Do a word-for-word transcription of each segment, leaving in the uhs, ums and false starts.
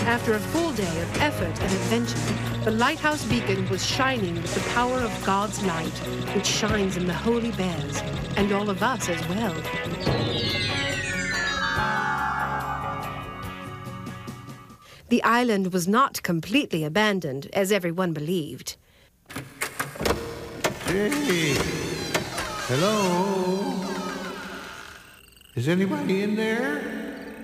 After a full day of effort and adventure, the lighthouse beacon was shining with the power of God's light, which shines in the holy bears, and all of us as well. The island was not completely abandoned, as everyone believed. Hey, hello? Is anybody in there?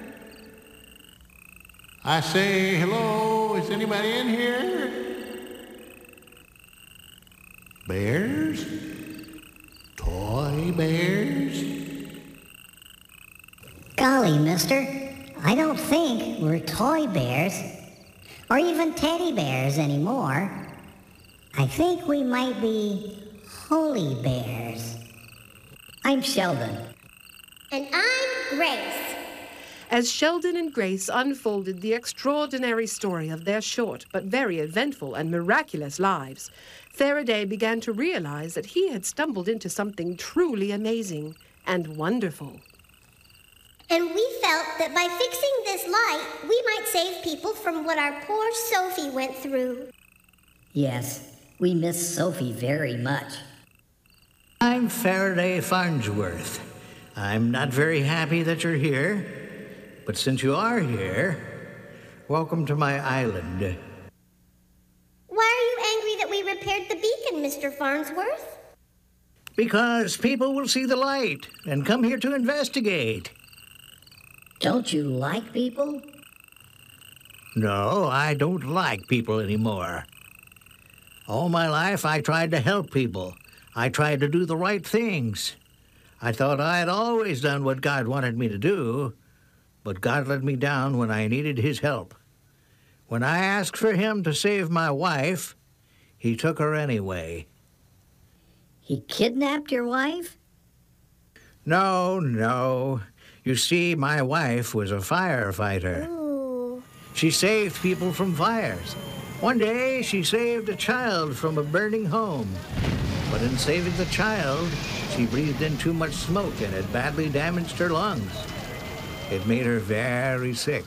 I say, hello, is anybody in here? Bears? Toy bears? Golly, mister, I don't think we're toy bears, or even teddy bears anymore. I think we might be holy bears. I'm Sheldon. And I'm Grace. As Sheldon and Grace unfolded the extraordinary story of their short but very eventful and miraculous lives, Faraday began to realize that he had stumbled into something truly amazing and wonderful. And we felt that by fixing this light, we might save people from what our poor Sophie went through. Yes, we miss Sophie very much. I'm Faraday Farnsworth. I'm not very happy that you're here, but since you are here, welcome to my island. Why are you angry that we repaired the beacon, Mister Farnsworth? Because people will see the light and come here to investigate. Don't you like people? No, I don't like people anymore. All my life, I tried to help people. I tried to do the right things. I thought I had always done what God wanted me to do, but God let me down when I needed his help. When I asked for him to save my wife, he took her anyway. He kidnapped your wife? No, no. You see, my wife was a firefighter. Ooh. She saved people from fires. One day, she saved a child from a burning home. But in saving the child, she breathed in too much smoke and it badly damaged her lungs. It made her very sick.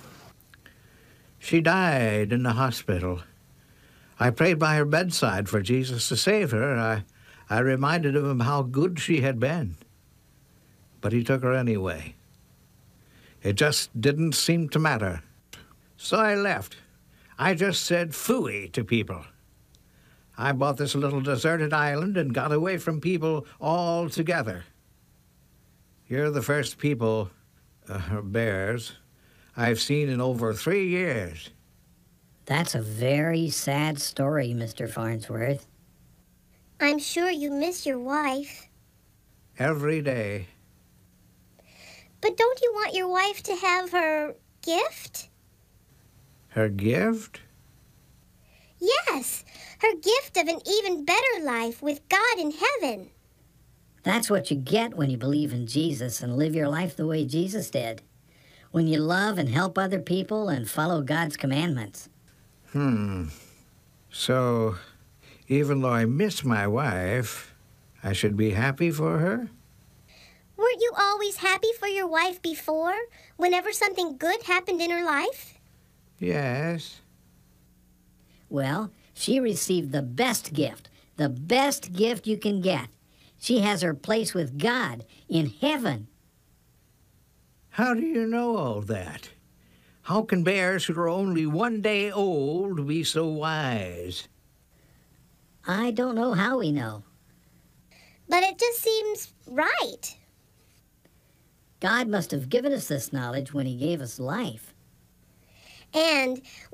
She died in the hospital. I prayed by her bedside for Jesus to save her. I, I reminded him how good she had been. But he took her anyway. It just didn't seem to matter. So I left. I just said phooey to people. I bought this little deserted island and got away from people altogether. You're the first people, uh, bears, I've seen in over three years. That's a very sad story, Mister Farnsworth. I'm sure you miss your wife. Every day. But don't you want your wife to have her gift? Her gift? Yes, her gift of an even better life with God in heaven. That's what you get when you believe in Jesus and live your life the way Jesus did. When you love and help other people and follow God's commandments. Hmm. So, even though I miss my wife, I should be happy for her? Weren't you always happy for your wife before, whenever something good happened in her life? Yes. Well, she received the best gift, the best gift you can get. She has her place with God in heaven. How do you know all that? How can bears who are only one day old be so wise? I don't know how we know. But it just seems right. God must have given us this knowledge when he gave us life. And